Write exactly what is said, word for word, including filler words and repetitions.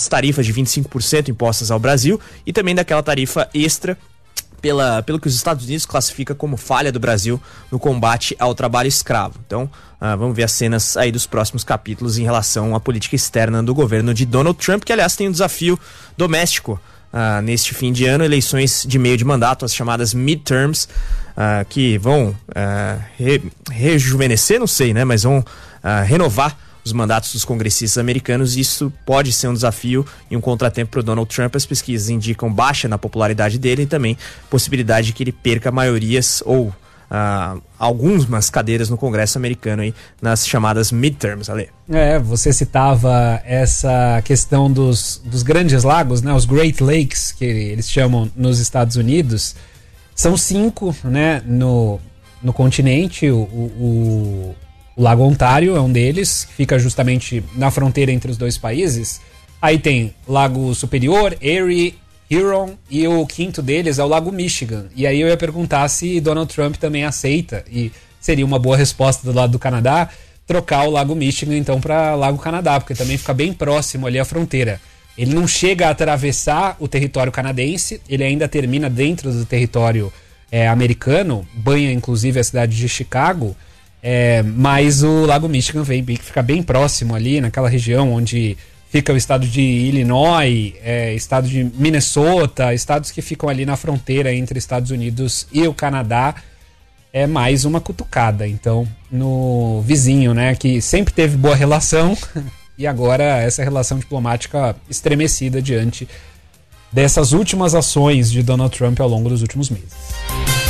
das tarifas de vinte e cinco por cento impostas ao Brasil e também daquela tarifa extra Pela, pelo que os Estados Unidos classifica como falha do Brasil no combate ao trabalho escravo. Então, uh, vamos ver as cenas aí dos próximos capítulos em relação à política externa do governo de Donald Trump, que aliás tem um desafio doméstico uh, neste fim de ano, eleições de meio de mandato, as chamadas midterms, uh, que vão uh, re, rejuvenescer, não sei, né, mas vão uh, renovar os mandatos dos congressistas americanos. Isso pode ser um desafio e um contratempo para o Donald Trump. As pesquisas indicam baixa na popularidade dele e também possibilidade de que ele perca maiorias ou uh, algumas cadeiras no Congresso americano aí, nas chamadas midterms, Ale. É, você citava essa questão dos, dos grandes lagos, né, os Great Lakes, que eles chamam nos Estados Unidos. São cinco, né, no, no continente. o, o O Lago Ontário é um deles, fica justamente na fronteira entre os dois países. Aí tem Lago Superior, Erie, Huron, e o quinto deles é o Lago Michigan. E aí eu ia perguntar se Donald Trump também aceita, e seria uma boa resposta do lado do Canadá, trocar o Lago Michigan então para Lago Canadá, porque também fica bem próximo ali à fronteira. Ele não chega a atravessar o território canadense, ele ainda termina dentro do território é, americano, banha inclusive a cidade de Chicago. É, mas o Lago Michigan vem, fica bem próximo ali, naquela região onde fica o estado de Illinois, é, estado de Minnesota, estados que ficam ali na fronteira entre Estados Unidos e o Canadá. É mais uma cutucada, então, no vizinho, né, que sempre teve boa relação e agora essa relação diplomática estremecida diante dessas últimas ações de Donald Trump ao longo dos últimos meses.